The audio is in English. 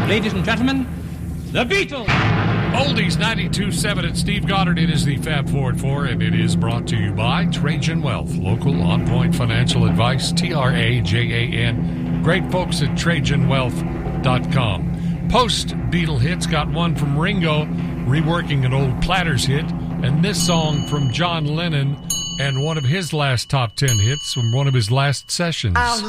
Ladies and gentlemen, the Beatles. Oldies 92.7 at Steve Goddard. It is the Fab Four at 4, and it is brought to you by Trajan Wealth, local on-point financial advice, TRAJAN. Great folks at TrajanWealth.com. Post-Beatle hits, got one from Ringo, reworking an old Platters hit, and this song from John Lennon, and one of his last top 10 hits from one of his last sessions.